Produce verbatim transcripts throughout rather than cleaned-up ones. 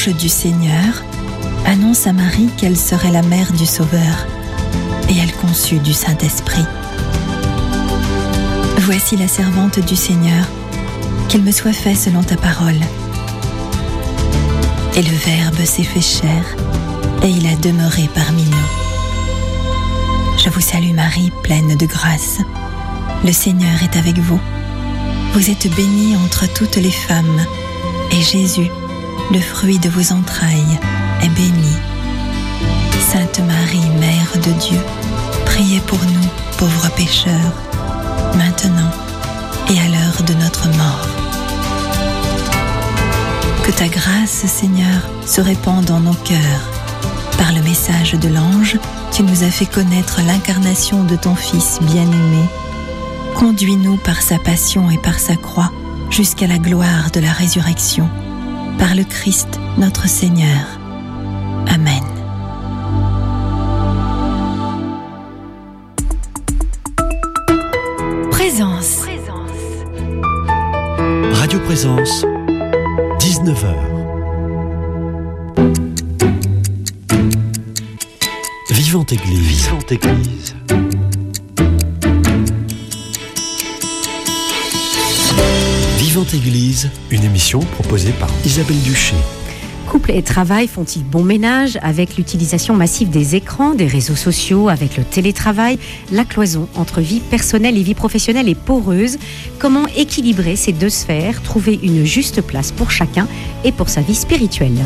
l'ange du Seigneur annonce à Marie qu'elle serait la mère du Sauveur, et elle conçut du Saint-Esprit. Voici la servante du Seigneur, qu'il me soit fait selon ta parole. Et le Verbe s'est fait chair, et il a demeuré parmi nous. Je vous salue Marie, pleine de grâce. Le Seigneur est avec vous. Vous êtes bénie entre toutes les femmes, et Jésus, le fruit de vos entrailles, est béni. Sainte Marie, Mère de Dieu, priez pour nous, pauvres pécheurs, maintenant et à l'heure de notre mort. Que ta grâce, Seigneur, se répande dans nos cœurs. Par le message de l'ange, tu nous as fait connaître l'incarnation de ton Fils bien-aimé. Conduis-nous par sa passion et par sa croix jusqu'à la gloire de la résurrection. Par le Christ, notre Seigneur. Amen. Présence. Radio Présence, dix-neuf heures. Vivante Église. Vivante Église. Vivante Église, une émission proposée par Isabelle Duché. Couple et travail font-ils bon ménage avec l'utilisation massive des écrans, des réseaux sociaux, avec le télétravail? La cloison entre vie personnelle et vie professionnelle est poreuse. Comment équilibrer ces deux sphères, trouver une juste place pour chacun et pour sa vie spirituelle?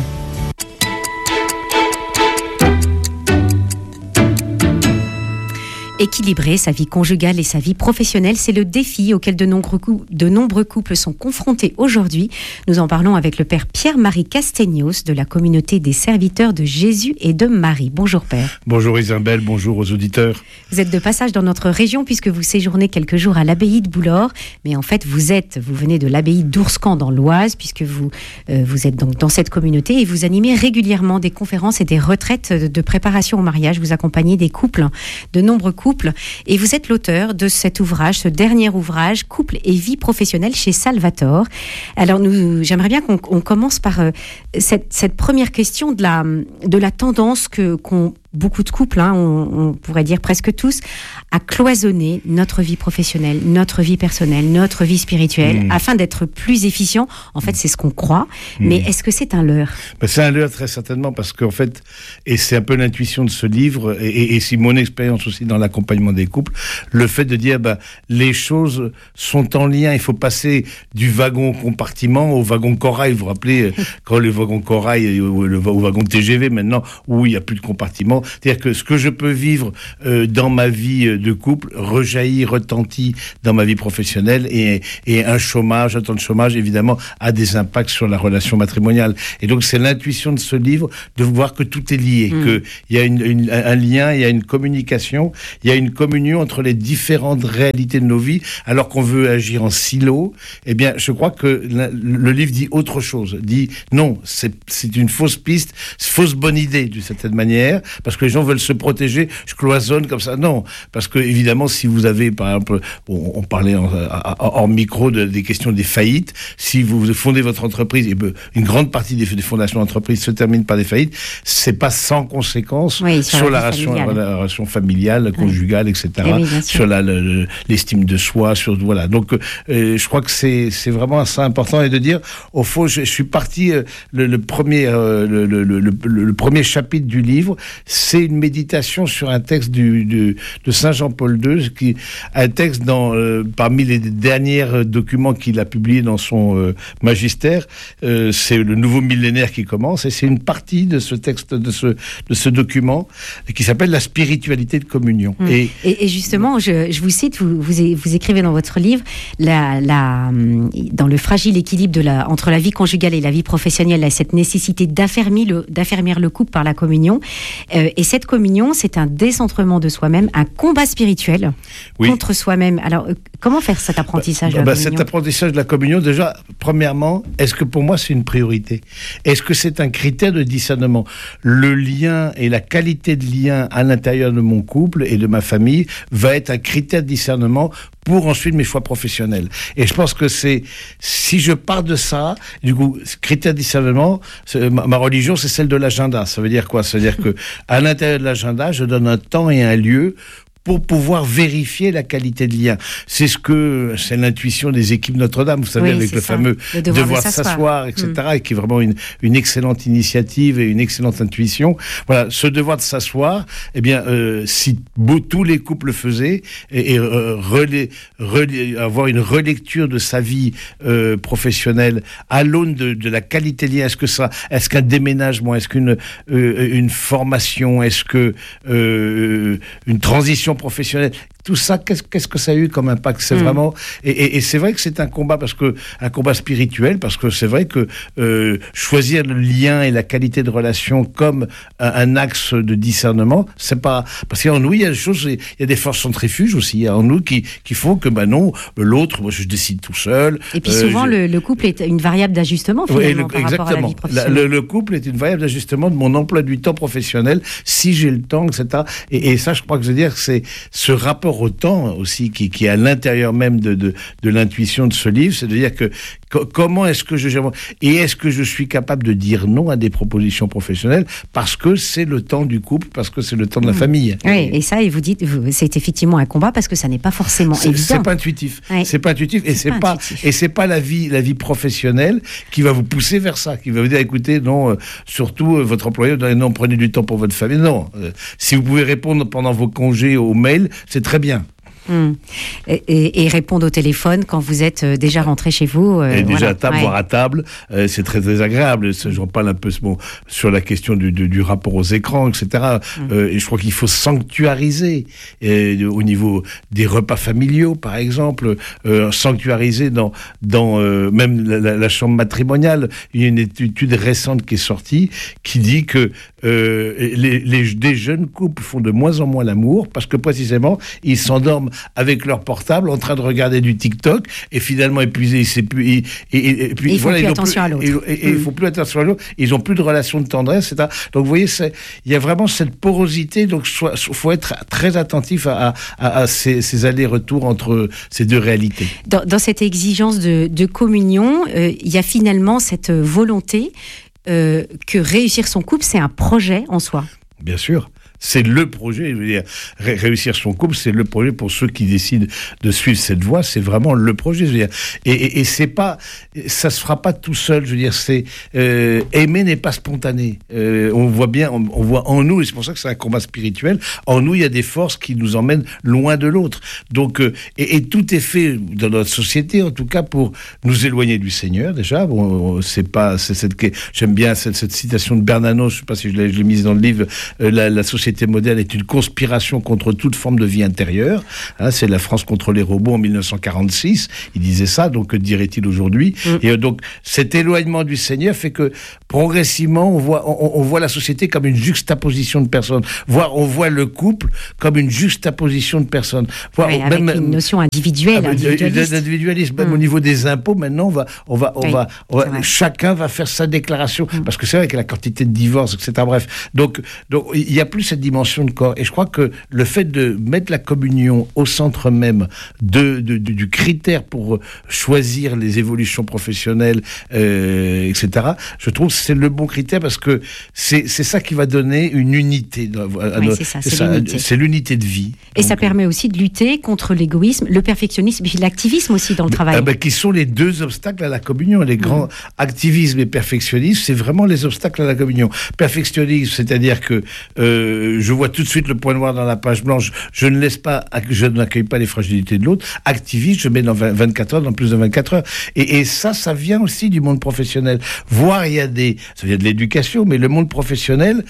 Équilibrer sa vie conjugale et sa vie professionnelle, c'est le défi auquel de nombreux, cou- de nombreux couples sont confrontés aujourd'hui. Nous en parlons avec le Père Pierre-Marie Castegnos de la communauté des serviteurs de Jésus et de Marie. Bonjour Père. Bonjour Isabelle, bonjour aux auditeurs. Vous êtes de passage dans notre région puisque vous séjournez quelques jours à l'abbaye de Boulor, mais en fait vous êtes, vous venez de l'abbaye d'Ourscan dans l'Oise puisque vous, euh, vous êtes donc dans cette communauté et vous animez régulièrement des conférences et des retraites de préparation au mariage. Vous accompagnez des couples, de nombreux couples. Et vous êtes l'auteur de cet ouvrage, ce dernier ouvrage, Couple et vie professionnelle chez Salvator. Alors, nous, j'aimerais bien qu'on on commence par euh, cette, cette première question de la, de la tendance que, qu'ont beaucoup de couples, hein, on, on pourrait dire presque tous, à cloisonner notre vie professionnelle, notre vie personnelle, notre vie spirituelle, mmh. afin d'être plus efficient. En fait, c'est ce qu'on croit. Mmh. Mais est-ce que c'est un leurre ? Ben, c'est un leurre très certainement parce qu'en fait, et c'est un peu l'intuition de ce livre, et, et, et c'est mon expérience aussi dans l'accompagnement des couples, le fait de dire, ben, les choses sont en lien. Il faut passer du wagon compartiment au wagon corail. Vous vous rappelez, quand le wagon corail au, le, au wagon T G V maintenant, où il n'y a plus de compartiment. C'est-à-dire que ce que je peux vivre euh, dans ma vie de couple rejaillit, retentit dans ma vie professionnelle et, et un chômage, un temps de chômage, évidemment, a des impacts sur la relation matrimoniale. Et donc, c'est l'intuition de ce livre de voir que tout est lié, mmh. qu'il y a une, une, un lien, il y a une communication, il y a une communion entre les différentes réalités de nos vies, alors qu'on veut agir en silo. Eh bien, je crois que le, le livre dit autre chose, dit non, c'est, c'est une fausse piste, fausse bonne idée, d'une certaine manière, parce que les gens veulent se protéger, je cloisonne comme ça. Non, parce que évidemment, si vous avez, par exemple, on, on parlait en, en, en micro de, des questions des faillites, si vous fondez votre entreprise, et ben, une grande partie des, des fondations d'entreprise se terminent par des faillites, c'est pas sans conséquence oui, sur, sur la, relation, la relation familiale, conjugale, oui. et cetera. Oui, sur la, le, l'estime de soi, sur voilà. Donc, euh, je crois que c'est, c'est vraiment assez important et de dire, au fond, je, je suis parti euh, le, le premier, euh, le, le, le, le, le premier chapitre du livre. C'est une méditation sur un texte du, du, de Saint Jean-Paul deux, qui, un texte dans, euh, parmi les derniers documents qu'il a publiés dans son euh, magistère. Euh, c'est le nouveau millénaire qui commence et c'est une partie de ce texte, de ce, de ce document qui s'appelle la spiritualité de communion. Mmh. Et, et, et justement, je, je vous cite, vous, vous, vous écrivez dans votre livre, la, la, dans le fragile équilibre de la, entre la vie conjugale et la vie professionnelle, cette nécessité d'affermir le, d'affermir le couple par la communion. Euh, et cette communion, c'est un décentrement de soi-même, un combat spirituel oui. contre soi-même. Alors, euh, comment faire cet apprentissage bah, de la bah, communion ? Cet apprentissage de la communion, déjà, premièrement, est-ce que pour moi c'est une priorité ? Est-ce que c'est un critère de discernement ? Le lien et la qualité de lien à l'intérieur de mon couple et de ma famille va être un critère de discernement pour ensuite mes choix professionnels. Et je pense que c'est, si je pars de ça, du coup, critère de discernement, ma, ma religion, c'est celle de l'agenda. Ça veut dire quoi ? Ça veut dire que, à l'intérieur de l'agenda, je donne un temps et un lieu pour pouvoir vérifier la qualité de lien. C'est ce que, c'est l'intuition des équipes Notre-Dame, vous savez, oui, avec le ça. fameux le devoir, devoir de s'asseoir, s'asseoir et cetera, mmh. et qui est vraiment une, une excellente initiative et une excellente intuition. Voilà, ce devoir de s'asseoir, eh bien, euh, si beau, tous les couples le faisaient, et, et euh, relais, relais, avoir une relecture de sa vie euh, professionnelle à l'aune de, de la qualité de lien, est-ce que ça, est-ce qu'un déménagement, est-ce qu'une euh, une formation, est-ce que euh, une transition professionnelle, tout ça, qu'est-ce, qu'est-ce que ça a eu comme impact ? C'est mmh. vraiment, et, et, et c'est vrai que c'est un combat parce que un combat spirituel, parce que c'est vrai que euh, choisir le lien et la qualité de relation comme un, un axe de discernement, c'est pas parce qu'en nous il y a des choses, il y a des forces centrifuges aussi en nous qui qui font que bah non, l'autre, moi je décide tout seul. Et puis souvent euh, le, le couple est une variable d'ajustement finalement oui, le, par exactement. rapport à la vie professionnelle. La, le, le couple est une variable d'ajustement de mon emploi du temps professionnel, si j'ai le temps, et cetera. Et, et ça, je crois que je veux dire, c'est ce rapport au temps aussi qui, qui est à l'intérieur même de, de, de l'intuition de ce livre, c'est de dire que co- comment est-ce que je gère et est-ce que je suis capable de dire non à des propositions professionnelles parce que c'est le temps du couple, parce que c'est le temps de la mmh. famille. Oui, et, et ça, et vous dites, vous, c'est effectivement un combat parce que ça n'est pas forcément c'est, évident. C'est pas intuitif. Oui. C'est pas intuitif et c'est, c'est pas, pas et c'est pas la vie, la vie professionnelle qui va vous pousser vers ça, qui va vous dire écoutez, non, euh, surtout euh, votre employeur, non, prenez du temps pour votre famille. Non, euh, si vous pouvez répondre pendant vos congés aux mails, c'est très bien. Hum. Et, et, et répondre au téléphone quand vous êtes déjà rentré chez vous. Euh, et déjà voilà. à table, ouais. voire à table, euh, c'est très désagréable. J'en parle un peu bon, sur la question du, du, du rapport aux écrans, et cetera. Hum. Euh, et je crois qu'il faut sanctuariser euh, au niveau des repas familiaux, par exemple, euh, sanctuariser dans, dans euh, même la, la, la chambre matrimoniale. Il y a une étude récente qui est sortie qui dit que euh, les, les, des jeunes couples font de moins en moins l'amour parce que précisément ils s'endorment avec leur portable en train de regarder du TikTok et finalement épuisés, c'est plus et, et, et puis et ils font voilà, plus ils attention plus, à l'autre. Et, et, et mmh. il faut plus attention à l'autre. Ils ont plus de relation de tendresse, et cetera. Donc vous voyez, c'est, il y a vraiment cette porosité. Donc il faut être très attentif à, à, à ces, ces allers-retours entre ces deux réalités. Dans, dans cette exigence de, de communion, euh, il y a finalement cette volonté euh, que réussir son couple, c'est un projet en soi. Bien sûr. C'est le projet, je veux dire, ré- réussir son couple, c'est le projet pour ceux qui décident de suivre cette voie, c'est vraiment le projet, je veux dire. Et, et, et c'est pas, ça se fera pas tout seul, je veux dire, c'est, euh, aimer n'est pas spontané. Euh, on voit bien, on, on voit en nous, et c'est pour ça que c'est un combat spirituel, en nous, il y a des forces qui nous emmènent loin de l'autre. Donc, euh, et, et tout est fait dans notre société, en tout cas, pour nous éloigner du Seigneur, déjà. Bon, c'est pas, c'est cette, j'aime bien cette, cette citation de Bernanos, je sais pas si je l'ai, je l'ai mise dans le livre, euh, la, la société moderne est une conspiration contre toute forme de vie intérieure. Hein, c'est la France contre les robots en dix-neuf cent quarante-six. Il disait ça, donc que dirait-il aujourd'hui ? mmh. Et euh, donc cet éloignement du Seigneur fait que progressivement on voit, on, on voit la société comme une juxtaposition de personnes. Voire on voit le couple comme une juxtaposition de personnes. Voire, oui, avec même, une notion individuelle, ah, individualiste. individualisme. Même mmh. au niveau des impôts, maintenant on va, on va, on oui, va, on va chacun va faire sa déclaration mmh. parce que c'est vrai que la quantité de divorces, et cetera. Bref, donc donc il y a plus cette dimension de corps. Et je crois que le fait de mettre la communion au centre même de, de, de, du critère pour choisir les évolutions professionnelles, euh, et cetera, je trouve que c'est le bon critère parce que c'est, c'est ça qui va donner une unité. Oui, c'est ça, c'est, c'est, ça, l'unité. c'est l'unité de vie. Et donc, ça permet aussi de lutter contre l'égoïsme, le perfectionnisme et l'activisme aussi dans le travail. Ah ben, qui sont les deux obstacles à la communion. Les grands mmh. activisme et perfectionnisme, c'est vraiment les obstacles à la communion. Perfectionnisme, c'est-à-dire que euh, je vois tout de suite le point noir dans la page blanche. Je ne laisse pas, je n'accueille pas les fragilités de l'autre. Activiste, je mets dans vingt-quatre heures, dans plus de vingt-quatre heures. Et, et ça, ça vient aussi du monde professionnel. Voire, il y a des, ça vient de l'éducation, mais le monde professionnel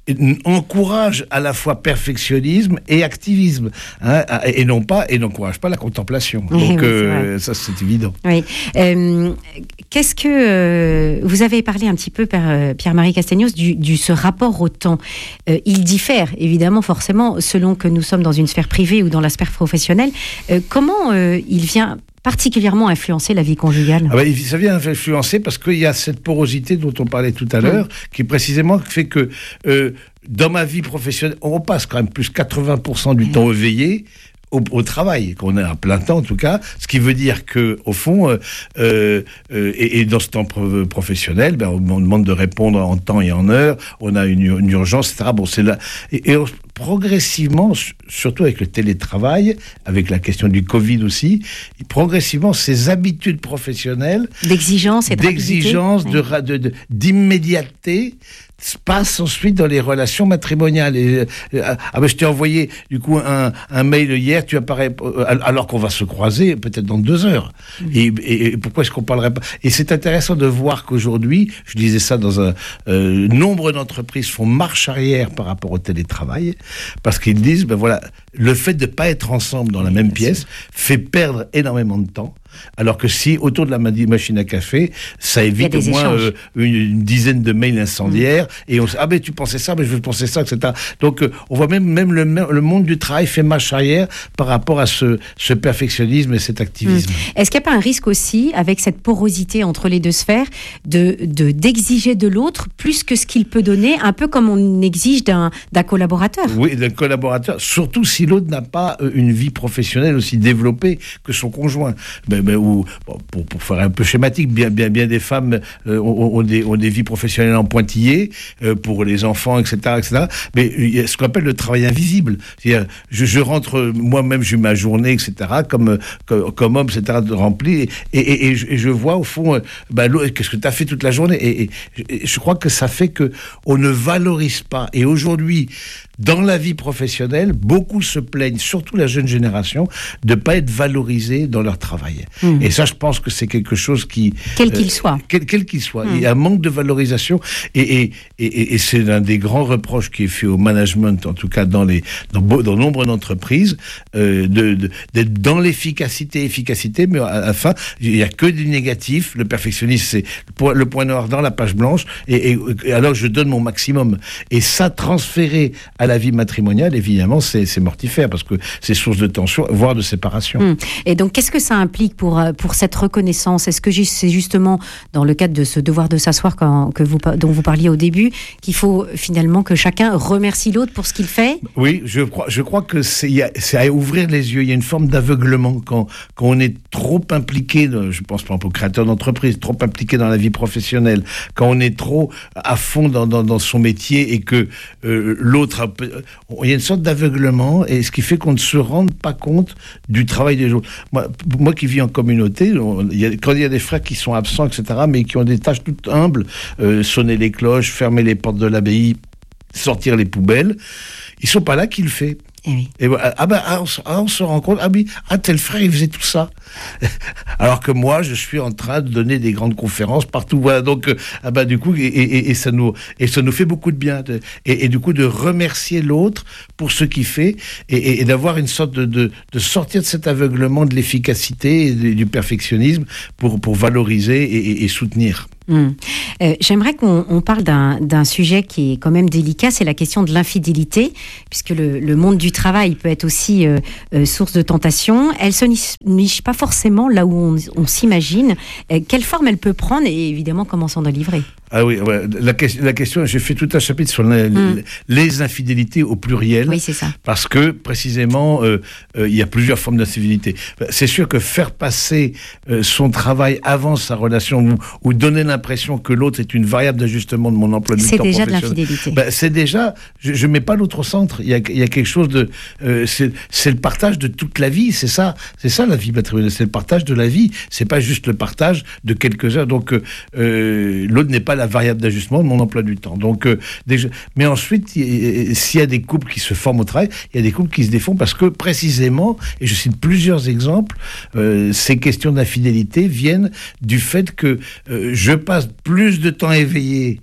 encourage à la fois perfectionnisme et activisme, hein, et non pas et n'encourage pas la contemplation. Donc oui, euh, ça c'est évident. Oui. Euh, qu'est-ce que euh, vous avez parlé un petit peu, Père, Pierre-Marie Castegnos, du, du ce rapport au temps. Euh, il diffère évidemment forcément selon que nous sommes dans une sphère privée ou dans la sphère professionnelle. Euh, comment euh, il vient particulièrement influencer la vie conjugale? Ah ben, ça vient influencer parce qu'il y a cette porosité dont on parlait tout à l'heure, mmh. qui précisément fait que euh, dans ma vie professionnelle, on passe quand même plus quatre-vingts pour cent du mmh. temps éveillé au, au travail, qu'on est à plein temps en tout cas, ce qui veut dire que au fond, euh, euh, et, et dans ce temps professionnel, ben, on demande de répondre en temps et en heure, on a une, une urgence, et cetera. Bon, c'est là, et, et on, progressivement, surtout avec le télétravail, avec la question du Covid aussi, progressivement, ces habitudes professionnelles d'exigence et de d'exigence, de, de, de, d'immédiateté se passe ensuite dans les relations matrimoniales. Et, euh, ah ben je t'ai envoyé du coup un, un mail hier, tu apparais euh, alors qu'on va se croiser peut-être dans deux heures. Mmh. Et, et, et pourquoi est-ce qu'on parlerait pas? Et c'est intéressant de voir qu'aujourd'hui, je disais ça dans un euh, nombre d'entreprises font marche arrière par rapport au télétravail, parce qu'ils disent ben voilà, le fait de pas être ensemble dans la même pièce fait perdre énormément de temps. Alors que si, autour de la machine à café, ça évite au moins euh, une, une dizaine de mails incendiaires, mmh. et on se dit, ah ben tu pensais ça, mais je veux penser ça, et cetera. Donc euh, on voit même, même le, le monde du travail fait marche arrière par rapport à ce, ce perfectionnisme et cet activisme. Mmh. Est-ce qu'il n'y a pas un risque aussi, avec cette porosité entre les deux sphères, de, de, d'exiger de l'autre plus que ce qu'il peut donner, un peu comme on exige d'un, d'un collaborateur? Oui, d'un collaborateur, surtout si l'autre n'a pas une vie professionnelle aussi développée que son conjoint. Ben, ben, ou, bon, pour, pour faire un peu schématique, bien, bien, bien des femmes euh, ont, ont, des, ont des vies professionnelles en pointillés euh, pour les enfants, et cetera, et cetera. Mais il y a ce qu'on appelle le travail invisible. C'est-à-dire, je, je rentre, moi-même, j'ai ma journée, et cetera, comme, comme, comme homme, et cetera, rempli, et, et, et, je, et je vois au fond, euh, bah, qu'est-ce que tu as fait toute la journée, et, et, et je crois que ça fait que on ne valorise pas. Et aujourd'hui, dans la vie professionnelle, beaucoup se plaignent, surtout la jeune génération, de ne pas être valorisés dans leur travail. Mmh. Et ça, je pense que c'est quelque chose qui... Quel qu'il euh, soit. Quel, quel qu'il soit. Mmh. Il y a un manque de valorisation. Et, et, et, et c'est l'un des grands reproches qui est fait au management, en tout cas dans, les, dans, dans nombre d'entreprises, euh, de, de, d'être dans l'efficacité, efficacité, mais à la fin, il n'y a que du négatif. Le perfectionnisme, c'est le point, le point noir dans la page blanche. Et, et, et alors, je donne mon maximum. Et ça, transféré à la vie matrimoniale, évidemment, c'est, c'est mortifère parce que c'est source de tension, voire de séparation. Mmh. Et donc, qu'est-ce que ça implique pour, pour cette reconnaissance? Est-ce que c'est justement dans le cadre de ce devoir de s'asseoir quand, que vous, dont vous parliez au début, qu'il faut finalement que chacun remercie l'autre pour ce qu'il fait? Oui, je crois, je crois que c'est, y a, c'est à ouvrir les yeux. Il y a une forme d'aveuglement quand, quand on est trop impliqué, dans, je pense par exemple aux créateurs d'entreprise, trop impliqué dans la vie professionnelle, quand on est trop à fond dans, dans, dans son métier et que euh, l'autre a il y a une sorte d'aveuglement, et ce qui fait qu'on ne se rende pas compte du travail des autres. Moi, moi qui vis en communauté, on, il y a, quand il y a des frères qui sont absents, et cetera, mais qui ont des tâches toutes humbles, euh, sonner les cloches, fermer les portes de l'abbaye, sortir les poubelles, ils sont pas là qui le fait. Et oui. Et ah ben ah, on, ah, on se rend compte, ah oui, ah tel frère il faisait tout ça, alors que moi je suis en train de donner des grandes conférences partout, voilà. Donc ah ben du coup et, et, et ça nous et ça nous fait beaucoup de bien, de, et, et du coup de remercier l'autre pour ce qu'il fait, et, et, et d'avoir une sorte de, de de sortir de cet aveuglement de l'efficacité et du perfectionnisme pour pour valoriser et, et, et soutenir. Mmh. Euh, j'aimerais qu'on on parle d'un, d'un sujet qui est quand même délicat, c'est la question de l'infidélité, puisque le, le monde du travail peut être aussi euh, euh, source de tentation. Elle se niche pas forcément là où on, on s'imagine. Euh, quelle forme elle peut prendre, et évidemment comment s'en délivrer? Ah oui, ouais. la, la question, j'ai fait tout un chapitre sur la, mmh. les infidélités au pluriel. Oui, c'est ça. Parce que, précisément, euh, euh, il y a plusieurs formes d'infidélité. C'est sûr que faire passer euh, son travail avant sa relation, ou, ou donner l'impression que l'autre est une variable d'ajustement de mon emploi du temps professionnel, c'est déjà de l'infidélité. Ben, c'est déjà, je ne mets pas l'autre au centre. Il y a, il y a quelque chose de... Euh, c'est, c'est le partage de toute la vie, c'est ça. C'est ça la vie matrimoniale, c'est le partage de la vie. C'est pas juste le partage de quelques heures. Donc, euh, l'autre n'est pas la variable d'ajustement de mon emploi du temps. Donc, euh, déjà, mais ensuite, y, s'il y a des couples qui se forment au travail, il y a des couples qui se défont parce que précisément, et je cite plusieurs exemples, euh, ces questions d'infidélité viennent du fait que euh, je passe plus de temps éveillé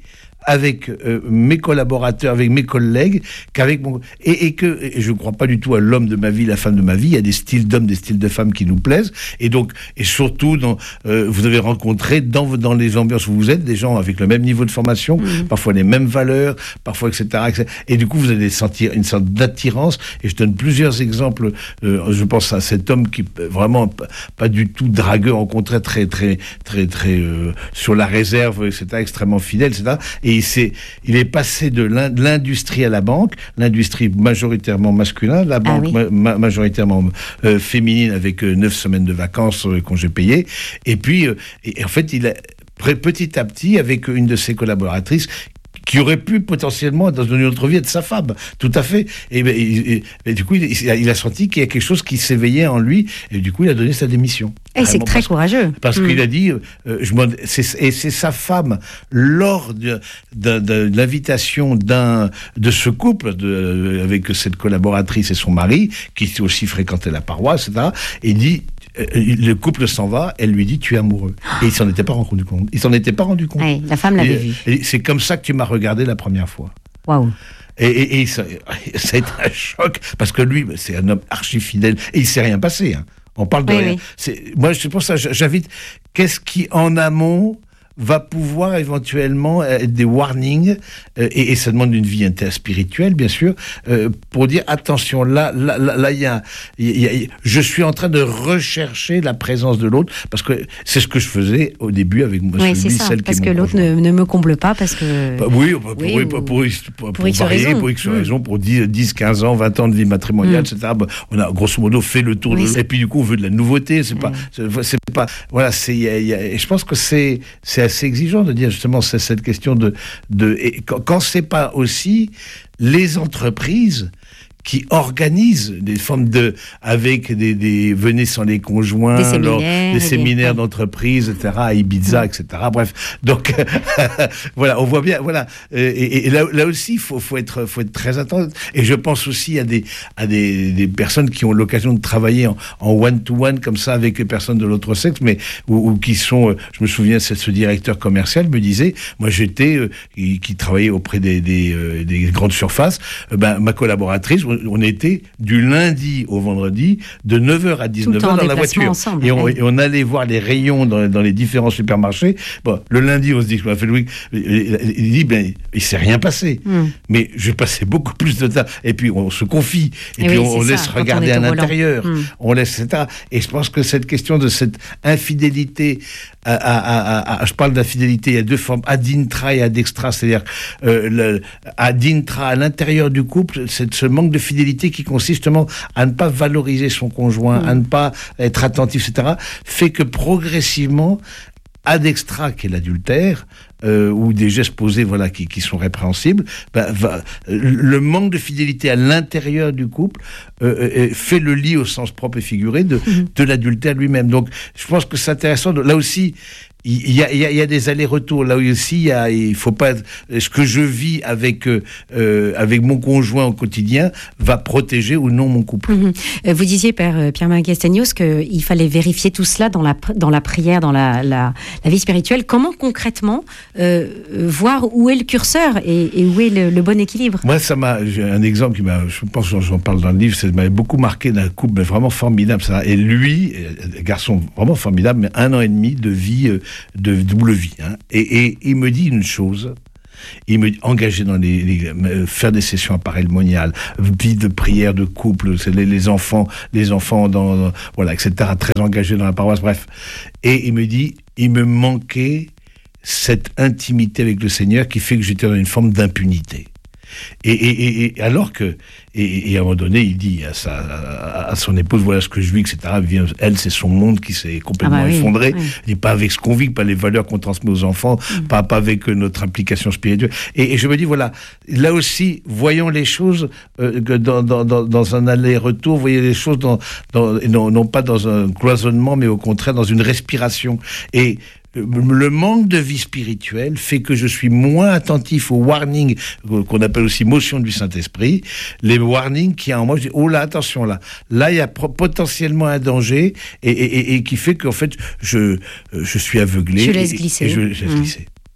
avec euh, mes collaborateurs, avec mes collègues, qu'avec mon... Et, et que et je ne crois pas du tout à l'homme de ma vie, la femme de ma vie. Il y a des styles d'hommes, des styles de femmes qui nous plaisent. Et donc, et surtout, dans, euh, vous avez rencontré dans, dans les ambiances où vous êtes des gens avec le même niveau de formation, mmh. parfois les mêmes valeurs, parfois, et cetera, et cetera. Et du coup, vous allez sentir une sorte d'attirance. Et je donne plusieurs exemples. Euh, je pense à cet homme qui, vraiment, pas, pas du tout dragueur, au contraire, très, très, très, très, euh, sur la réserve, et cetera, extrêmement fidèle, et cetera. Et il, s'est, il est passé de l'industrie à la banque, l'industrie majoritairement masculin, la banque ah oui. ma- majoritairement euh, féminine avec euh, neuf semaines de vacances, euh, congés payés. Et puis, euh, et, en fait, il a, petit à petit, avec une de ses collaboratrices, qui aurait pu potentiellement, dans une autre vie, être sa femme. Tout à fait. Et, et, et, et du coup, il, il a senti qu'il y a quelque chose qui s'éveillait en lui, et du coup, il a donné sa démission. Et c'est très parce, courageux. Parce mmh. qu'il a dit, euh, je c'est, et c'est sa femme, lors de, de, de, de l'invitation d'un, de ce couple, de, avec cette collaboratrice et son mari, qui aussi fréquentait la paroisse, et cetera, et dit, le couple s'en va, elle lui dit tu es amoureux. Et il s'en était pas rendu compte. Il s'en était pas rendu compte. Ouais, la femme l'avait et, vu. Et c'est comme ça que tu m'as regardé la première fois. Waouh. Et, et, et ça, ça a été un choc parce que lui, c'est un homme archi fidèle et il s'est rien passé. Hein. On parle de oui, rien. Oui. C'est, moi, c'est pour ça, j'invite. Qu'est-ce qui en amont va pouvoir éventuellement être des warnings, euh, et, et ça demande une vie interspirituelle, bien sûr, euh, pour dire, attention, là, là, là, là, il y a, il y a, je suis en train de rechercher la présence de l'autre, parce que c'est ce que je faisais au début avec moi, oui, celui, c'est ça, celle parce qui que l'autre ne, ne me comble pas, parce que... Bah, oui, pour, oui, pour, ou... pour, pour, pour, pour X varier, raison. pour X mmh. raison, pour dix, quinze ans, vingt ans de vie matrimoniale, mmh. et cetera. Bah, on a grosso modo fait le tour, oui, de... et puis du coup, on veut de la nouveauté, c'est mmh. pas, c'est, c'est pas, voilà, c'est, y a, y a, et je pense que c'est, c'est assez exigeant de dire justement, c'est cette question de, de et quand, quand c'est pas aussi les entreprises qui organisent des formes de, avec des, des venez sans les conjoints, des séminaires, lors, des séminaires des... d'entreprise, et cetera, à Ibiza, mmh. et cetera. Bref, donc voilà, on voit bien, voilà. Et, et là, là aussi, il faut, faut être, faut être très attentif. Et je pense aussi à des, à des, des personnes qui ont l'occasion de travailler en, en one-to-one comme ça avec les personnes de l'autre sexe, mais ou, ou qui sont, je me souviens, c'est ce directeur commercial me disait, moi j'étais, euh, qui, qui travaillait auprès des, des, euh, des grandes surfaces, euh, ben ma collaboratrice, on était du lundi au vendredi de neuf heures à dix-neuf heures dans la voiture. Ensemble, et, on, ouais. et on allait voir les rayons dans, dans les différents supermarchés. Bon, le lundi, on se dit, fait Louis, il dit, ben, il s'est rien passé. Mm. Mais je passais beaucoup plus de temps. Et puis, on se confie. Et, et puis, oui, on, on laisse ça, regarder à l'intérieur. Mm. On laisse, et cetera. Et je pense que cette question de cette infidélité, à, à, à, à, je parle d'infidélité, il y a deux formes, ad intra et ad extra. C'est-à-dire, euh, le, ad intra, à l'intérieur du couple, c'est ce manque de fidélité qui consiste justement à ne pas valoriser son conjoint, mmh. à ne pas être attentif, et cetera, fait que progressivement, ad extra, qui est l'adultère, euh, ou des gestes posés, voilà, qui, qui sont répréhensibles, ben, va, le manque de fidélité à l'intérieur du couple euh, euh, fait le lit au sens propre et figuré de, mmh. de l'adultère lui-même. Donc, je pense que c'est intéressant. De, là aussi, il y a, il y a, il y a des allers-retours. Là aussi, il y a, il faut pas, ce que je vis avec, euh, avec mon conjoint au quotidien va protéger ou non mon couple. Mmh. Vous disiez, Père Pierre-Marie Castagnos, qu'il fallait vérifier tout cela dans la, dans la prière, dans la, la, la vie spirituelle. Comment concrètement euh, voir où est le curseur et, et où est le, le bon équilibre? Moi, ça m'a, j'ai un exemple qui m'a, je pense que j'en parle dans le livre, ça m'avait beaucoup marqué d'un couple vraiment formidable. Ça. Et lui, garçon vraiment formidable, mais un an et demi de vie, de double vie. Hein. Et, et il me dit une chose. Il me dit, engagé dans les, les faire des sessions appareil monial, vie de prière de couple, c'est les, les enfants, les enfants dans, dans voilà, et cetera. Très engagé dans la paroisse, bref. Et il me dit, il me manquait cette intimité avec le Seigneur qui fait que j'étais dans une forme d'impunité. Et, et, et alors que, et, et à un moment donné, il dit à, sa, à, à son épouse, voilà ce que je vis, et cetera. Elle, c'est son monde qui s'est complètement ah bah effondré. Oui, oui. Il dit pas avec ce qu'on vit, pas les valeurs qu'on transmet aux enfants, mmh. pas, pas avec notre implication spirituelle. Et, et je me dis, voilà, là aussi, voyons les choses euh, dans, dans, dans, dans un aller-retour, voyez les choses dans, dans, non, non pas dans un cloisonnement, mais au contraire dans une respiration. Et le manque de vie spirituelle fait que je suis moins attentif aux warnings qu'on appelle aussi motion du Saint-Esprit, les warnings qui en moi, je dis, oh là, attention là, là il y a potentiellement un danger et, et, et, et qui fait qu'en fait je, je suis aveuglé. Je laisse glisser. Et, et je laisse mmh. glisser.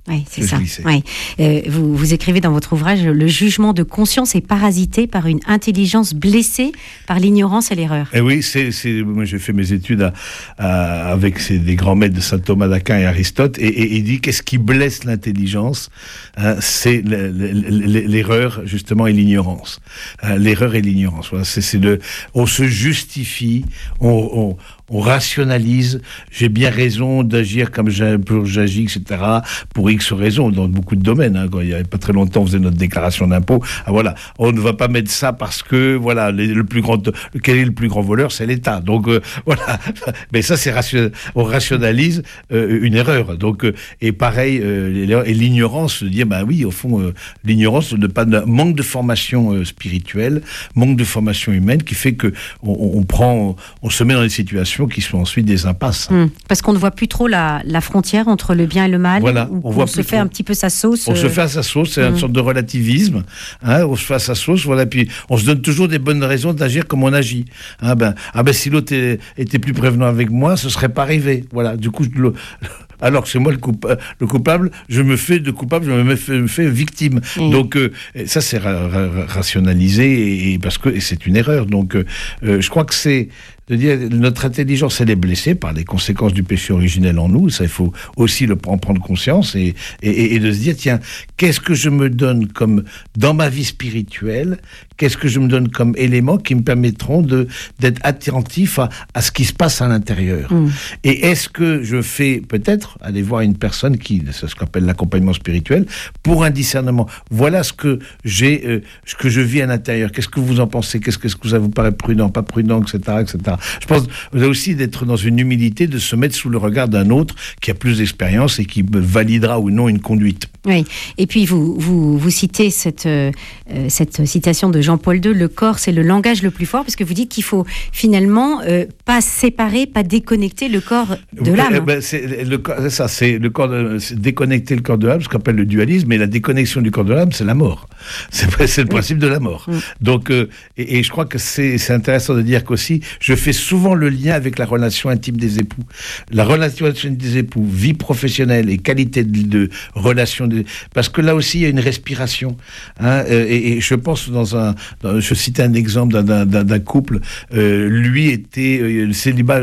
Oui, c'est ça. Oui. Euh, vous, vous écrivez dans votre ouvrage, le jugement de conscience est parasité par une intelligence blessée par l'ignorance et l'erreur. Et oui, c'est, c'est, moi j'ai fait mes études à, à, avec ces, des grands maîtres de saint Thomas d'Aquin et Aristote, et, et il dit qu'est-ce qui blesse l'intelligence, hein, c'est le, le, le, l'erreur justement et l'ignorance. Hein, l'erreur et l'ignorance. Voilà, c'est, c'est le, on se justifie, on, on on rationalise, j'ai bien raison d'agir comme j'agis, et cetera, pour X raisons, dans beaucoup de domaines. Hein. Quand il n'y avait pas très longtemps, on faisait notre déclaration d'impôt. Ah, voilà, on ne va pas mettre ça parce que, voilà, le, le plus grand, quel est le plus grand voleur, c'est l'État. Donc, euh, voilà. Mais ça, c'est ration, on rationalise euh, une erreur. Donc, euh, et pareil, euh, et l'ignorance, de dire, bah oui, au fond, euh, l'ignorance, de pas, de, manque de formation euh, spirituelle, manque de formation humaine, qui fait que on, on prend, on se met dans des situations qui sont ensuite des impasses. Mmh. Parce qu'on ne voit plus trop la, la frontière entre le bien et le mal. Voilà, on, on, voit on se fait trop. un petit peu sa sauce. On euh... se fait à sa sauce, c'est mmh. une sorte de relativisme. Hein, on se fait à sa sauce, voilà. Puis on se donne toujours des bonnes raisons d'agir comme on agit. Hein, ben, ah ben si l'autre est, était plus prévenant avec moi, ce serait pas arrivé. Voilà. Du coup, je, le, alors que c'est moi le, coupa, le coupable, je me fais de coupable, je me fais, me fais victime. Mmh. Donc euh, ça, c'est ra, ra, rationalisé et, et parce que et c'est une erreur. Donc euh, je crois que c'est de dire notre intelligence elle est blessée par les conséquences du péché originel en nous, ça il faut aussi le en prendre conscience et, et, et de se dire tiens, qu'est-ce que je me donne comme dans ma vie spirituelle, qu'est-ce que je me donne comme éléments qui me permettront de d'être attentif à, à ce qui se passe à l'intérieur. Mmh. Et est-ce que je fais peut-être aller voir une personne qui, c'est ce qu'on appelle l'accompagnement spirituel, pour un discernement. Voilà ce que j'ai, euh, ce que je vis à l'intérieur. Qu'est-ce que vous en pensez? Qu'est-ce que, est-ce que ça vous paraît prudent, pas prudent, et cetera, et cetera. Je pense aussi d'être dans une humilité, de se mettre sous le regard d'un autre qui a plus d'expérience et qui validera ou non une conduite. Oui. Et puis vous vous, vous citez cette euh, cette citation de Jean-Paul deux, le corps c'est le langage le plus fort, parce que vous dites qu'il faut finalement euh, pas séparer, pas déconnecter le corps de l'âme. Eh ben, c'est le c'est ça, c'est le corps, de, c'est déconnecter le corps de l'âme, ce qu'on appelle le dualisme, et la déconnexion du corps de l'âme, c'est la mort. C'est, c'est le oui. principe de la mort. Oui. Donc, euh, et, et je crois que c'est, c'est intéressant de dire qu'aussi, je fais souvent le lien avec la relation intime des époux. La relation intime des époux, vie professionnelle et qualité de, de relation, de, parce que là aussi, il y a une respiration. Hein, et, et je pense dans un, dans, je citais un exemple d'un, d'un, d'un couple, euh, lui était euh, célibat,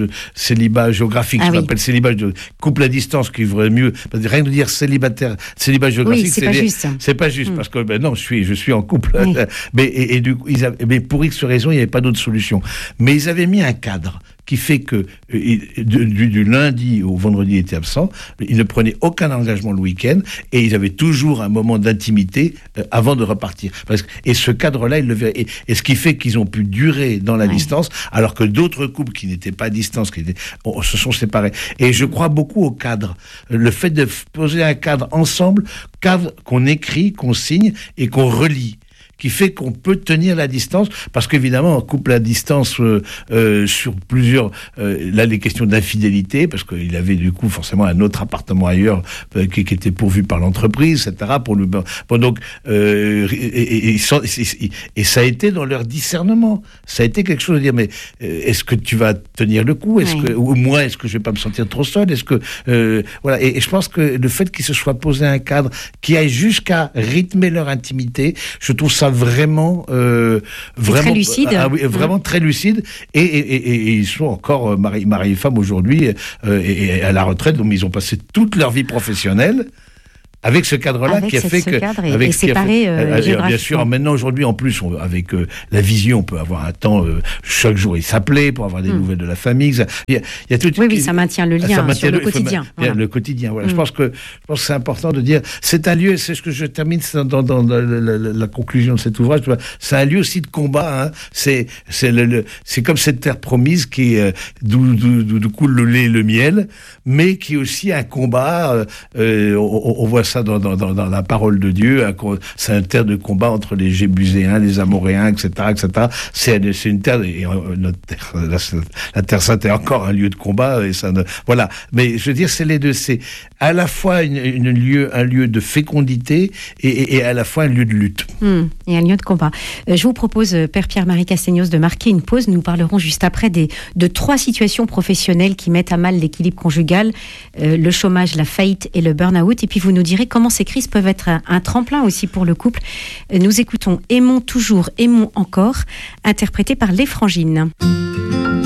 célibat géographique, ah, je oui. l'appelle célibat, couple à distance, qui devrait mieux, rien de dire célibataire, célibat géographique, oui, c'est, c'est pas les, juste. C'est pas juste, mmh. parce que ben non, je suis, je suis en couple. Oui. mais, et, et du coup, ils avaient, mais pour X raison, il n'y avait pas d'autre solution. Mais ils avaient mis un cadre qui fait que euh, du, du lundi au vendredi, ils étaient absents, ils ne prenaient aucun engagement le week-end, et ils avaient toujours un moment d'intimité euh, avant de repartir. Parce que, et ce cadre-là, ils le verraient. Et, et ce qui fait qu'ils ont pu durer dans la ouais. distance, alors que d'autres couples qui n'étaient pas à distance, qui étaient, on, se sont séparés. Et je crois beaucoup au cadre. Le fait de poser un cadre ensemble, cadre qu'on écrit, qu'on signe et qu'on relie, qui fait qu'on peut tenir la distance, parce qu'évidemment, on coupe la distance euh, euh, sur plusieurs... Euh, là, les questions d'infidélité, parce qu'il avait du coup forcément un autre appartement ailleurs euh, qui, qui était pourvu par l'entreprise, et cetera. Pour le, bon, donc, euh, et, et, et, et, et ça a été dans leur discernement. Ça a été quelque chose de dire, mais euh, est-ce que tu vas tenir le coup? Est-ce oui. que, ou moi, est-ce que je vais pas me sentir trop seul? Est-ce que... Euh, voilà. Et, et je pense que le fait qu'ils se soient posé un cadre qui aille jusqu'à rythmer leur intimité, je trouve ça vraiment euh, vraiment très lucide, ah, oui, vraiment mmh. très lucide, et, et, et, et ils sont encore euh, mari, mari et femme aujourd'hui, euh, et, et à la retraite, donc ils ont passé toute leur vie professionnelle avec ce cadre-là, avec qui a fait que, cadre et, avec et séparé, fait, euh, euh, bien sûr, maintenant aujourd'hui en plus, on, avec euh, la vision, on peut avoir un temps euh, chaque jour, il s'appelait pour avoir des mmh. nouvelles de la famille. Ça, il y a, il y a tout, oui, oui, ça maintient le lien sur le, le quotidien. Faut, voilà. Le quotidien, voilà. Mmh. Je pense que je pense que c'est important de dire, c'est un lieu, c'est ce que je termine dans, dans, dans la, la, la, la conclusion de cet ouvrage. C'est un lieu aussi de combat. Hein. C'est c'est le, le c'est comme cette terre promise qui euh, d'où, d'où, d'où coule le lait et le miel, mais qui est aussi un combat. Euh, on, on voit ça Dans, dans, dans la parole de Dieu, c'est une terre de combat entre les Jébuséens, les Amoréens, et cetera, et cetera. C'est, c'est une terre, et notre terre, la, la Terre Sainte est encore un lieu de combat, et ça ne, voilà. Mais je veux dire, c'est les deux, c'est à la fois une, une lieu, un lieu de fécondité et, et, et à la fois un lieu de lutte. Mmh, et un lieu de combat. Euh, je vous propose, euh, Père Pierre-Marie Castaignos, de marquer une pause. Nous parlerons juste après des, de trois situations professionnelles qui mettent à mal l'équilibre conjugal, euh, le chômage, la faillite et le burn-out. Et puis vous nous direz comment ces crises peuvent être un, un tremplin aussi pour le couple. Euh, nous écoutons Aimons toujours, aimons encore, interprété par Les Frangines.